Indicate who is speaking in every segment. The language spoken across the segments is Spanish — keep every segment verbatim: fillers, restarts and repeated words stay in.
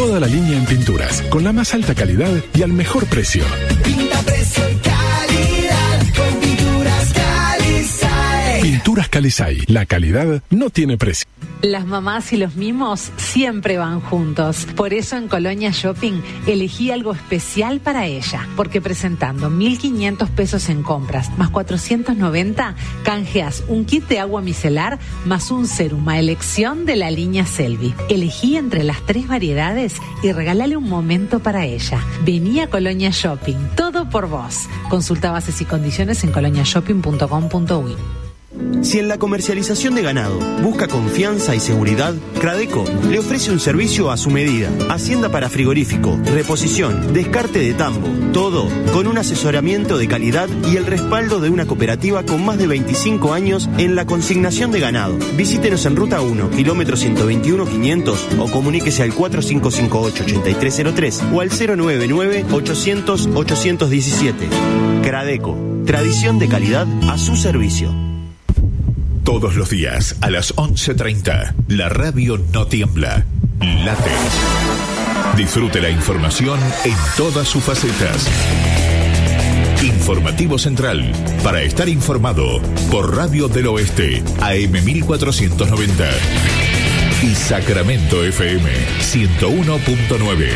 Speaker 1: toda la línea en pinturas, con la más alta calidad y al mejor precio.
Speaker 2: Pinta, precio y calidad con Pinturas Calisay.
Speaker 1: Pinturas Calisay, la calidad no tiene precio.
Speaker 3: Las mamás y los mimos siempre van juntos. Por eso en Colonia Shopping elegí algo especial para ella. Porque presentando mil quinientos pesos en compras más cuatrocientos noventa, canjeas un kit de agua micelar más un serum a elección de la línea Selvi. Elegí entre las tres variedades y regálale un momento para ella. Vení a Colonia Shopping. Todo por vos. Consulta bases y condiciones en colonia shopping punto com punto uy.
Speaker 4: Si en la comercialización de ganado busca confianza y seguridad, Cradeco le ofrece un servicio a su medida. Hacienda para frigorífico, reposición, descarte de tambo, todo con un asesoramiento de calidad y el respaldo de una cooperativa con más de veinticinco años en la consignación de ganado. Visítenos en Ruta uno, kilómetro ciento veintiuno quinientos o comuníquese al cuatro cinco cinco ocho, ocho tres cero tres o al cero nueve nueve ochocientos ochocientos diecisiete. Cradeco, tradición de calidad a su servicio.
Speaker 5: Todos los días a las once treinta, la radio no tiembla, late. Disfrute la información en todas sus facetas. Informativo Central, para estar informado por Radio del Oeste, A M mil cuatrocientos noventa y Sacramento F M ciento uno punto nueve.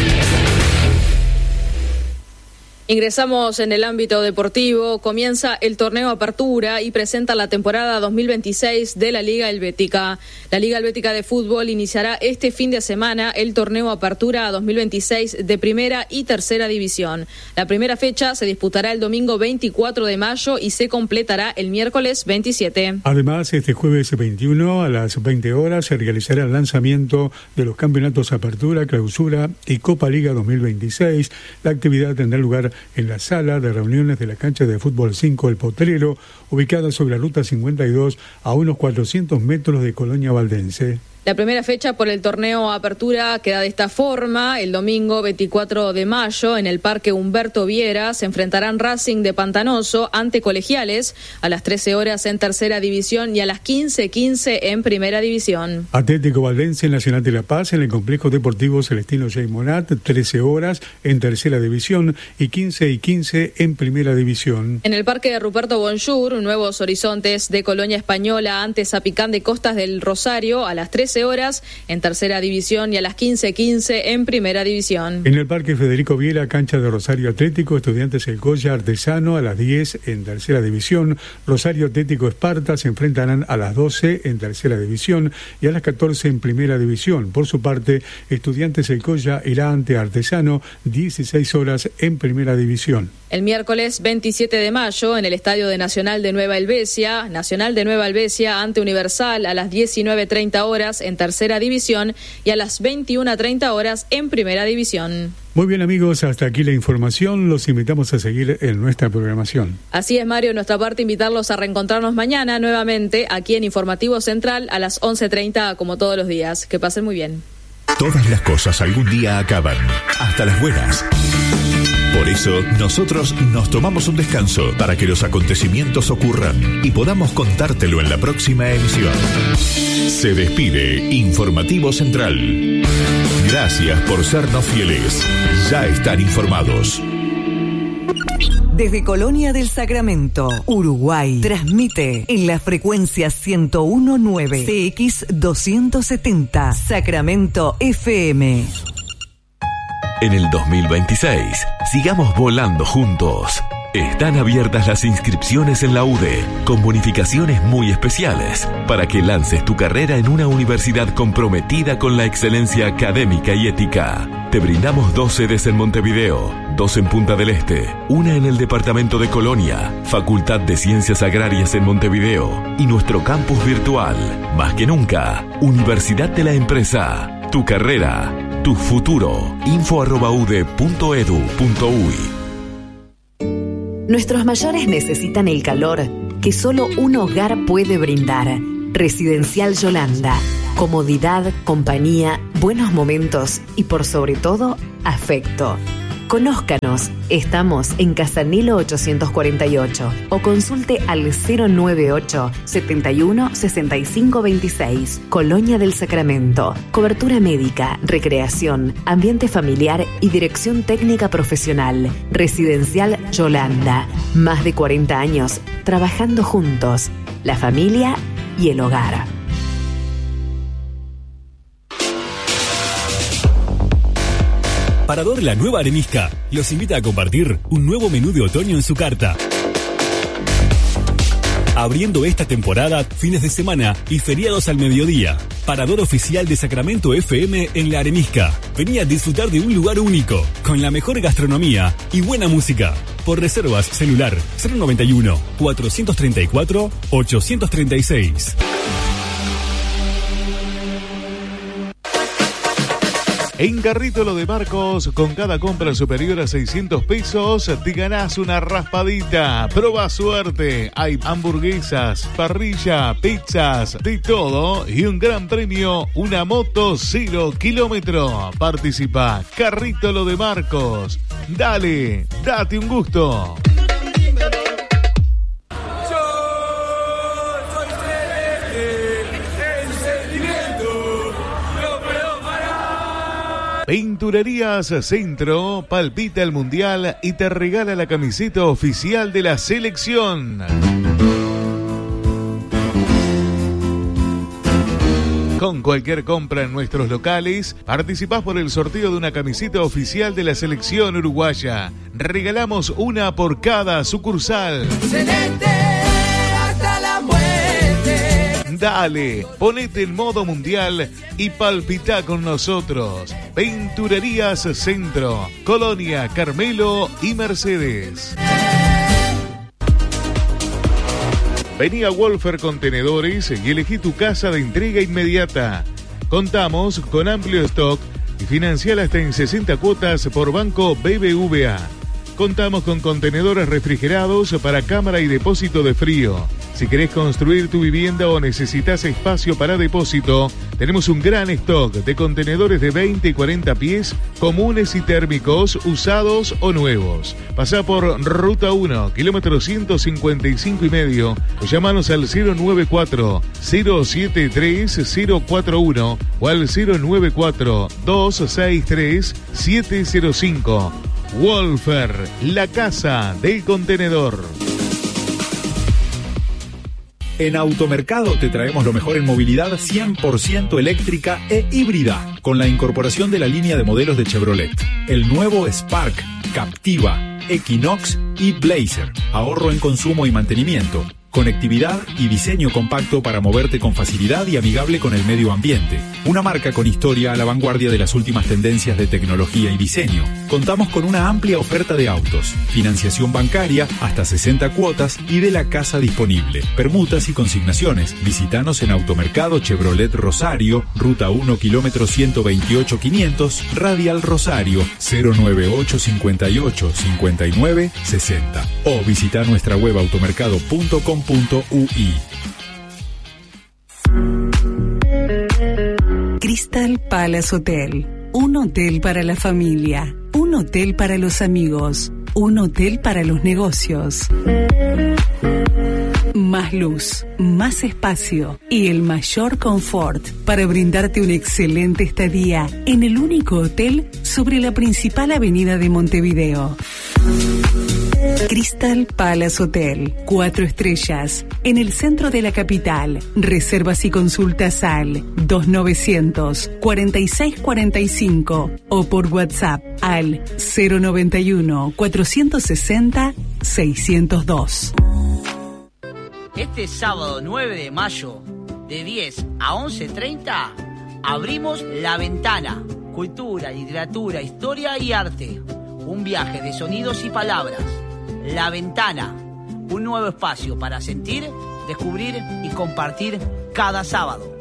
Speaker 6: Ingresamos en el ámbito deportivo. Comienza el torneo Apertura y presenta la temporada dos mil veintiséis de la Liga Helvética. La Liga Helvética de Fútbol iniciará este fin de semana el torneo Apertura dos mil veintiséis de primera y tercera división. La primera fecha se disputará el domingo veinticuatro de mayo y se completará el miércoles veintisiete.
Speaker 7: Además, este jueves veintiuno a las veinte horas se realizará el lanzamiento de los campeonatos Apertura, Clausura y Copa Liga dos mil veintiséis. La actividad tendrá lugar en la sala de reuniones de la cancha de fútbol cinco El Potrero, ubicada sobre la ruta cincuenta y dos a unos cuatrocientos metros de Colonia Valdense.
Speaker 6: La primera fecha por el torneo Apertura queda de esta forma. El domingo veinticuatro de mayo en el Parque Humberto Viera se enfrentarán Racing de Pantanoso ante Colegiales a las trece horas en tercera división y a las quince quince en primera división.
Speaker 7: Atlético Valdense Nacional de La Paz en el Complejo Deportivo Celestino J. Monat, trece horas en tercera división y quince y quince en primera división.
Speaker 6: En el Parque Ruperto Bonjour, Nuevos Horizontes de Colonia Española ante Zapicán de Costas del Rosario a las trece horas en tercera división y a las quince quince en primera división.
Speaker 7: En el Parque Federico Viera, cancha de Rosario Atlético, Estudiantes El Goya Artesano a las diez en tercera división, Rosario Atlético Esparta se enfrentarán a las doce en tercera división y a las catorce en primera división. Por su parte, Estudiantes El Goya irá ante Artesano, dieciséis horas en primera división.
Speaker 6: El miércoles veintisiete de mayo en el Estadio de Nacional de Nueva Helvecia, Nacional de Nueva Helvecia ante Universal a las diecinueve treinta horas en tercera división y a las veintiuna treinta horas en primera división.
Speaker 7: Muy bien, amigos, hasta aquí la información. Los invitamos a seguir en nuestra programación.
Speaker 6: Así es, Mario, nuestra parte invitarlos a reencontrarnos mañana nuevamente aquí en Informativo Central a las once treinta como todos los días. Que pasen muy bien.
Speaker 5: Todas las cosas algún día acaban, hasta las buenas. Por eso, nosotros nos tomamos un descanso para que los acontecimientos ocurran y podamos contártelo en la próxima emisión. Se despide Informativo Central. Gracias por sernos fieles. Ya están informados.
Speaker 8: Desde Colonia del Sacramento, Uruguay, transmite en la frecuencia ciento uno punto nueve C X doscientos setenta, Sacramento F M.
Speaker 9: En el dos mil veintiséis, sigamos volando juntos. Están abiertas las inscripciones en la U D E, con bonificaciones muy especiales, para que lances tu carrera en una universidad comprometida con la excelencia académica y ética. Te brindamos dos sedes en Montevideo, dos en Punta del Este, una en el departamento de Colonia, Facultad de Ciencias Agrarias en Montevideo y nuestro campus virtual. Más que nunca, Universidad de la Empresa. Tu carrera, tu futuro. info arroba u d e punto edu punto uy.
Speaker 10: Nuestros mayores necesitan el calor que solo un hogar puede brindar. Residencial Yolanda. Comodidad, compañía, buenos momentos y por sobre todo, afecto. Conózcanos, estamos en Casanilo ochocientos cuarenta y ocho o consulte al cero noventa y ocho, setenta y uno, sesenta y cinco veintiséis. Colonia del Sacramento. Cobertura médica, recreación, ambiente familiar y dirección técnica profesional. Residencial Yolanda. Más de cuarenta años trabajando juntos, la familia y el hogar.
Speaker 11: Parador La Nueva Arenisca los invita a compartir un nuevo menú de otoño en su carta. Abriendo esta temporada, fines de semana y feriados al mediodía. Parador oficial de Sacramento F M en La Arenisca. Vení a disfrutar de un lugar único, con la mejor gastronomía y buena música. Por reservas, celular cero noventa y uno, cuatrocientos treinta y cuatro, ochocientos treinta y seis.
Speaker 12: En Carrito Lo de Marcos, con cada compra superior a seiscientos pesos, te ganás una raspadita. Proba suerte. Hay hamburguesas, parrilla, pizzas, de todo. Y un gran premio, una moto cero kilómetro. Participa. Carrito Lo de Marcos. Dale, date un gusto. Pinturerías Centro palpita el Mundial y te regala la camiseta oficial de la selección. Con cualquier compra en nuestros locales, participás por el sorteo de una camiseta oficial de la selección uruguaya. Regalamos una por cada sucursal.
Speaker 2: Celeste hasta la muerte.
Speaker 12: Dale, ponete en modo mundial y palpita con nosotros. Pinturerías Centro, Colonia, Carmelo y Mercedes. Vení a Wolfer Contenedores y elegí tu casa de entrega inmediata. Contamos con amplio stock y financiar hasta en sesenta cuotas por Banco B B V A. Contamos con contenedores refrigerados para cámara y depósito de frío. Si querés construir tu vivienda o necesitas espacio para depósito, tenemos un gran stock de contenedores de veinte y cuarenta pies, comunes y térmicos, usados o nuevos. Pasá por Ruta uno, kilómetro ciento cincuenta y cinco y medio, o llamanos al cero noventa y cuatro, cero siete tres, cero cuatro uno o al cero noventa y cuatro, doscientos sesenta y tres, siete cero cinco. Wolfer, la casa del contenedor.
Speaker 5: En Automercado te traemos lo mejor en movilidad cien por ciento eléctrica e híbrida, con la incorporación de la línea de modelos de Chevrolet. El nuevo Spark, Captiva, Equinox y Blazer. Ahorro en consumo y mantenimiento. Conectividad y diseño compacto para moverte con facilidad y amigable con el medio ambiente. Una marca con historia a la vanguardia de las últimas tendencias de tecnología y diseño. Contamos con una amplia oferta de autos, financiación bancaria, hasta sesenta cuotas y de la casa disponible. Permutas y consignaciones. Visítanos en Automercado Chevrolet Rosario, Ruta uno, kilómetro ciento veintiocho quinientos, Radial Rosario, cero noventa y ocho, cincuenta y ocho, cincuenta y nueve, sesenta. O visita nuestra web automercado punto com punto u i.
Speaker 13: Crystal Palace Hotel. Un hotel para la familia, un hotel para los amigos, un hotel para los negocios. Más luz, más espacio y el mayor confort para brindarte una excelente estadía en el único hotel sobre la principal avenida de Montevideo. Crystal Palace Hotel, cuatro estrellas, en el centro de la capital. Reservas y consultas al dos novecientos, cuarenta y seis cuarenta y cinco o por WhatsApp al cero noventa y uno, cuatrocientos sesenta, seiscientos dos.
Speaker 14: Este sábado nueve de mayo, de diez a once treinta, abrimos La Ventana. Cultura, literatura, historia y arte. Un viaje de sonidos y palabras. La Ventana, un nuevo espacio para sentir, descubrir y compartir cada sábado.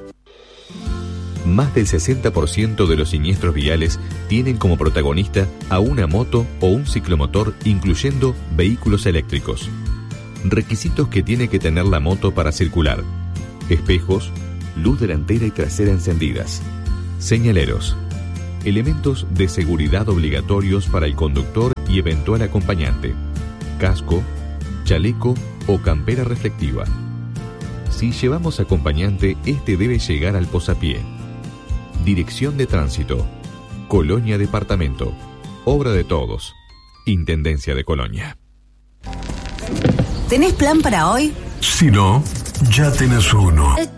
Speaker 9: Más del sesenta por ciento de los siniestros viales tienen como protagonista a una moto o un ciclomotor, incluyendo vehículos eléctricos. Requisitos que tiene que tener la moto para circular: espejos, luz delantera y trasera encendidas, señaleros,
Speaker 5: Elementos de seguridad obligatorios para el conductor y eventual acompañante. Casco, chaleco o campera reflectiva. Si llevamos acompañante, este debe llegar al posapié. Dirección de Tránsito. Colonia Departamento. Obra de todos. Intendencia de Colonia.
Speaker 15: ¿Tenés plan para hoy?
Speaker 16: Si no, ya tenés uno.